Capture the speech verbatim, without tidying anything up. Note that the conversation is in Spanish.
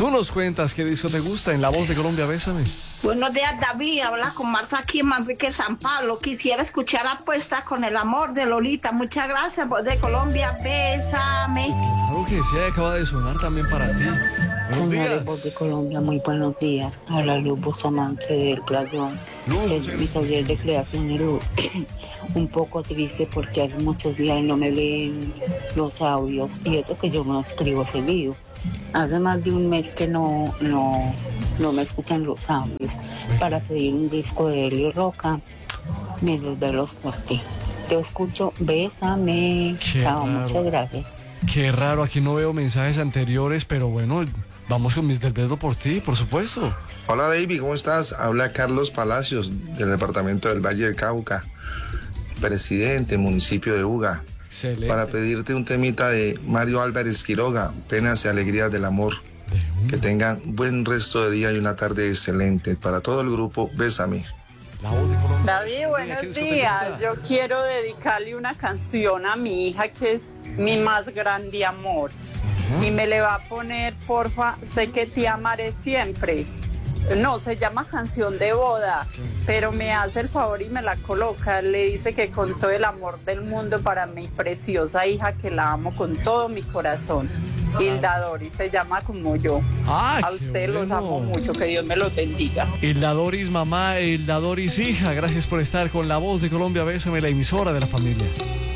tú nos cuentas qué disco te gusta en La Voz de Colombia, Bésame. Buenos días, David. Habla con Marta aquí en Manrique, San Pablo. Quisiera escuchar Apuesta con el amor de Lolita. Muchas gracias, Voz de Colombia. Bésame. Algo que sí acaba de sonar también para ti. Buenos Señores, días. Voz de Colombia, muy buenos días. Habla Luz Bustamante del Playón. Luz, El mi taller de creación de luz. Un poco triste porque hace muchos días no me leen los audios y eso que yo no escribo seguido. Hace más de un mes que no, no, no me escuchan los audios. Para pedir un disco de Elio Roca, me los corté. Te escucho, bésame. Qué Chao, raro. muchas gracias. Qué raro, aquí no veo mensajes anteriores, pero bueno, vamos con mis del beso por ti, por supuesto. Hola David, ¿cómo estás? Habla Carlos Palacios del departamento del Valle del Cauca, presidente municipio de Uga, Excelente. para pedirte un temita de Mario Álvarez Quiroga, Penas y Alegrías del Amor. De una. Que tengan buen resto de día y una tarde excelente. Para todo el grupo, bésame. La Voz de Colombia. David, ¿Qué buenos disco te días. gusta? Yo quiero dedicarle una canción a mi hija que es mi más grande amor. Ajá. Y me le va a poner, porfa, Sé que te amaré siempre. No, se llama Canción de Boda, pero me hace el favor y me la coloca. Le dice que con todo el amor del mundo para mi preciosa hija, que la amo con todo mi corazón. Hilda Doris, se llama como yo. Ah, A qué ustedes los bueno. amo mucho, que Dios me los bendiga. Hilda Doris mamá, Hilda Doris hija, gracias por estar con La Voz de Colombia, Bésame, la emisora de la familia.